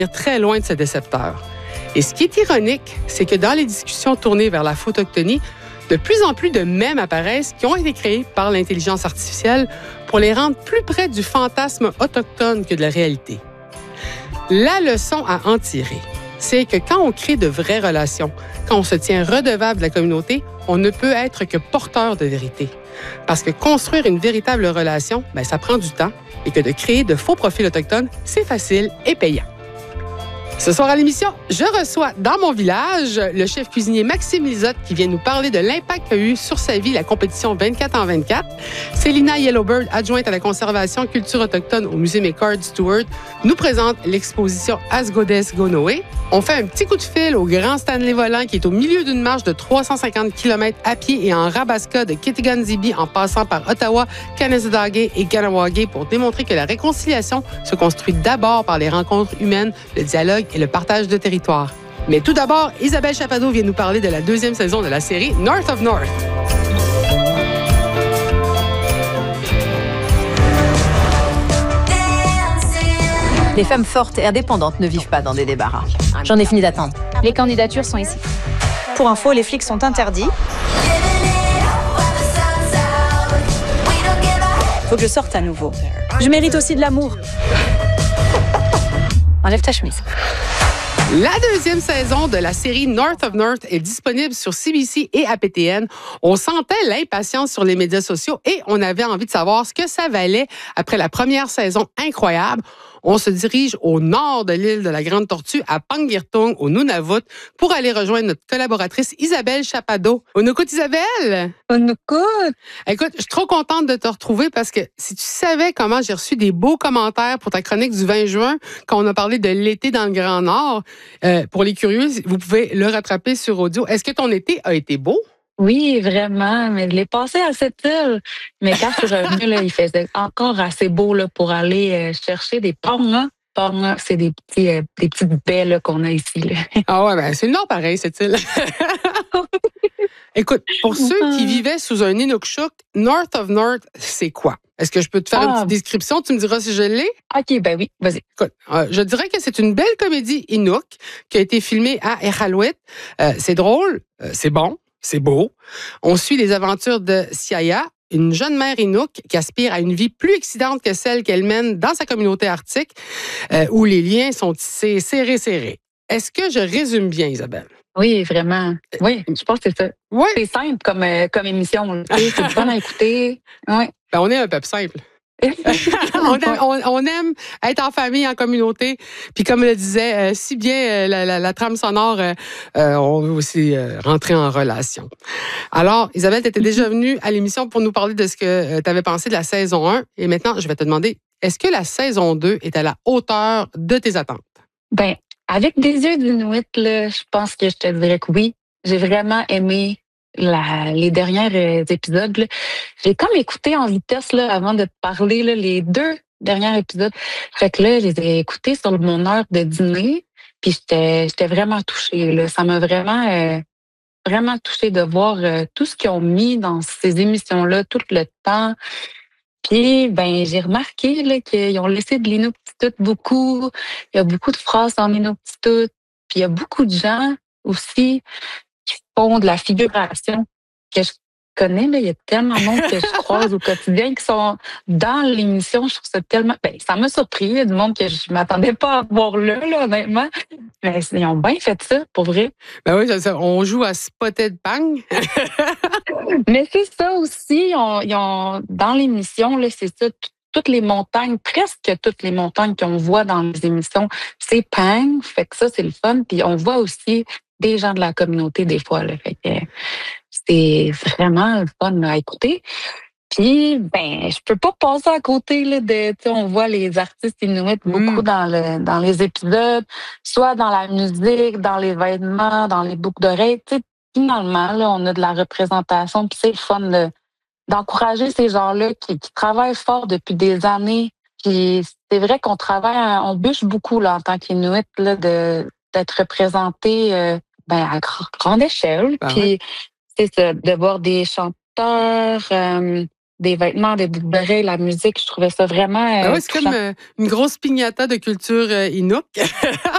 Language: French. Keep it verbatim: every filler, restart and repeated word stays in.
très loin de ce décepteur. Et ce qui est ironique, c'est que dans les discussions tournées vers la photoctonie, de plus en plus de mèmes apparaissent qui ont été créés par l'intelligence artificielle pour les rendre plus près du fantasme autochtone que de la réalité. La leçon à en tirer, c'est que quand on crée de vraies relations, quand on se tient redevable de la communauté, on ne peut être que porteur de vérité. Parce que construire une véritable relation, bien, ça prend du temps et que de créer de faux profils autochtones, c'est facile et payant. Ce soir à l'émission, je reçois dans mon village le chef cuisinier Maxime Lisotte qui vient nous parler de l'impact qu'a eu sur sa vie la compétition vingt-quatre en vingt-quatre. Célina Yellowbird, adjointe à la conservation culture autochtone au musée McCord Stewart, nous présente l'exposition As Goddess Go Noé. On fait un petit coup de fil au Grand Stanley Volant qui est au milieu d'une marche de trois cent cinquante kilomètres à pied et en rabasca de Kitigan-Zibi en passant par Ottawa, Kanesatake et Kahnawake pour démontrer que la réconciliation se construit d'abord par les rencontres humaines, le dialogue et le partage de territoire. Mais tout d'abord, Isabelle Chappado vient nous parler de la deuxième saison de la série North of North. Les femmes fortes et indépendantes ne vivent pas dans des débarras. J'en ai fini d'attendre. Les candidatures sont ici. Pour info, les flics sont interdits. Faut que je sorte à nouveau. Je mérite aussi de l'amour. Enlève ta chemise. La deuxième saison de la série North of North est disponible sur C B C et A P T N. On sentait l'impatience sur les médias sociaux et on avait envie de savoir ce que ça valait après la première saison incroyable. On se dirige au nord de l'île de la Grande Tortue, à Pangirtung, au Nunavut, pour aller rejoindre notre collaboratrice Isabelle Chappado. On écoute Isabelle? On écoute. Écoute, je suis trop contente de te retrouver parce que si tu savais comment j'ai reçu des beaux commentaires pour ta chronique du vingt juin, quand on a parlé de l'été dans le Grand Nord, euh, pour les curieux, vous pouvez le rattraper sur audio. Est-ce que ton été a été beau? Oui, vraiment, mais je l'ai passé à cette île. Mais quand je suis revenue, là, il faisait encore assez beau là, pour aller euh, chercher des pongs. Pongs, c'est des, petits, euh, des petites baies là, qu'on a ici. Là. Ah ouais, ben c'est le nom pareil, cette île. Écoute, pour ceux qui vivaient sous un Inukshuk, North of North, c'est quoi? Est-ce que je peux te faire ah. une petite description? Tu me diras si je l'ai? OK, ben oui, vas-y. Écoute, euh, je dirais que c'est une belle comédie Inuk qui a été filmée à Iqaluit. Euh, c'est drôle, euh, c'est bon. C'est beau. On suit les aventures de Siaya, une jeune mère Inuk qui aspire à une vie plus excitante que celle qu'elle mène dans sa communauté arctique, euh, où les liens sont tissés serrés, serrés. Est-ce que je résume bien, Isabelle? Oui, vraiment. Oui, je pense que c'est ça. Ouais. C'est simple comme, euh, comme émission. C'est fun à écouter. Ouais. Ben, on est un peuple simple. on, aime, on, on aime être en famille, en communauté. Puis comme le disait euh, si bien euh, la, la, la trame sonore, euh, euh, on veut aussi euh, rentrer en relation. Alors, Isabelle, tu étais déjà venue à l'émission pour nous parler de ce que euh, tu avais pensé de la saison un. Et maintenant, je vais te demander, est-ce que la saison deux est à la hauteur de tes attentes? Ben, avec des yeux d'Inuit, là, je pense que je te dirais que oui. J'ai vraiment aimé La, les derniers euh, épisodes. Là. J'ai comme écouté en vitesse là, avant de te parler là, les deux derniers épisodes. Fait que là, je les ai écoutés sur mon heure de dîner. Puis j'étais, j'étais vraiment touchée. Là. Ça m'a vraiment, euh, vraiment touchée de voir euh, tout ce qu'ils ont mis dans ces émissions-là, tout le temps. Puis, ben, j'ai remarqué là, qu'ils ont laissé de l'inuktitut beaucoup. Il y a beaucoup de phrases en inuktitut. Puis il y a beaucoup de gens aussi qui font de la figuration que je connais. Là. Il y a tellement de monde que je croise au quotidien qui sont dans l'émission. Je trouve ça tellement... Ben, ça m'a surpris. Il y a du monde que je ne m'attendais pas à voir là, là, honnêtement. Mais ils ont bien fait ça, pour vrai. Ben oui, ça, on joue à Spotted Pang. Mais c'est ça aussi. Ils ont, ils ont, dans l'émission, là, c'est ça. Toutes les montagnes, presque toutes les montagnes qu'on voit dans les émissions, c'est Pang. Fait que ça, c'est le fun. Puis on voit aussi des gens de la communauté des fois. Là. Fait que c'est vraiment le fun à écouter. Puis, ben, je peux pas passer à côté là, de, tu sais, on voit les artistes inuits beaucoup mm. dans le dans les épisodes, soit dans la musique, dans les vêtements, dans les boucles d'oreilles. Tu sais, finalement, là, on a de la représentation. Puis c'est le fun de, d'encourager ces gens-là qui, qui travaillent fort depuis des années. Puis c'est vrai qu'on travaille, on bûche beaucoup là en tant qu'Inuit là, de d'être représenté. Euh, Ben, à grande échelle. Ah Puis, ouais. c'est ça, de voir des chanteurs, euh, des vêtements, des boucles d'oreilles, la musique, je trouvais ça vraiment. Euh, ah ouais, c'est touchant. Comme euh, une grosse piñata de culture euh, Inuk.